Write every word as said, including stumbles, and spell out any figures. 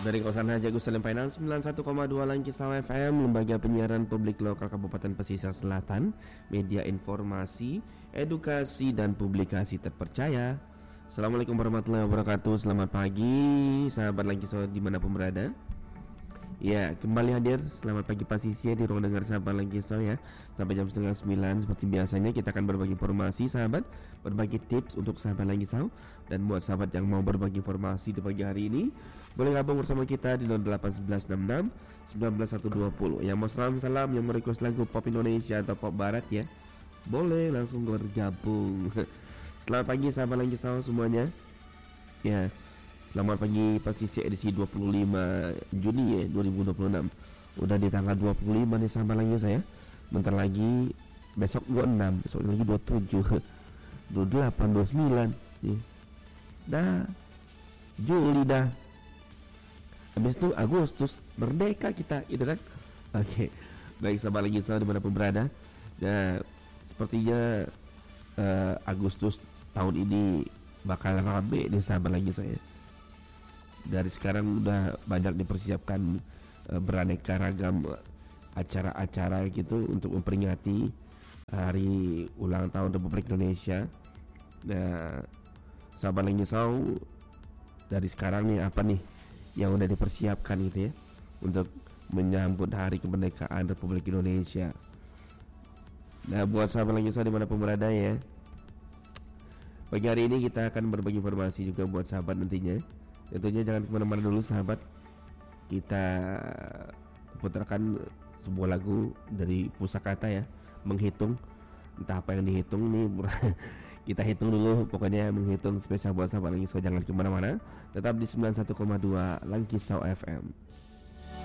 Dari kawasan Haji Agus Salim Painan sembilan puluh satu koma dua Langkisau F M, lembaga penyiaran publik lokal Kabupaten Pesisir Selatan, media informasi, edukasi dan publikasi terpercaya. Assalamualaikum warahmatullahi wabarakatuh. Selamat pagi sahabat Langkisau dimanapun berada. Ya, kembali hadir. Selamat pagi pasisnya di ruang dengar sahabat Langkisau ya. Sampai jam setengah sembilan seperti biasanya kita akan berbagi informasi sahabat, berbagi tips untuk sahabat Langkisau. Dan buat sahabat yang mau berbagi informasi di pagi hari ini, boleh gabung bersama kita di nol delapan satu satu enam enam sembilan satu dua nol. Yang mau salam-salam, yang mau request lagu pop Indonesia atau pop barat ya, boleh langsung bergabung. Selamat pagi sahabat Langkisau semuanya. Ya, selamat pagi pasisi edisi dua puluh lima Juni ya dua ribu dua puluh enam. Udah di tanggal dua puluh lima nih sahabat Langkisau ya. Bentar lagi besok dua puluh enam, besok lagi dua puluh tujuh, dua puluh delapan, dua puluh sembilan nih. Dah Juli dah. Habis itu Agustus merdeka kita gitu kan. Oke. Baik sahabat Langkisau dimanapun berada. Nah, sepertinya uh, Agustus tahun ini bakal rame nih sahabat Langkisau ya. Dari sekarang udah banyak dipersiapkan uh, beraneka ragam acara-acara gitu untuk memperingati hari ulang tahun Republik Indonesia. Nah, sahabat Langkisau dari sekarang nih apa nih yang udah dipersiapkan gitu ya untuk menyambut hari kemerdekaan Republik Indonesia. Nah, buat sahabat Langkisau dimanapun berada ya, pagi hari ini kita akan berbagi informasi juga buat sahabat nantinya. Tentunya jangan kemana-mana dulu sahabat. Kita putarkan sebuah lagu dari Pusakata ya, Menghitung. Entah apa yang dihitung nih, kita hitung dulu. Pokoknya menghitung spesial buat sahabat Langkisau. Jangan kemana-mana, tetap di sembilan puluh satu koma dua Langkisau F M.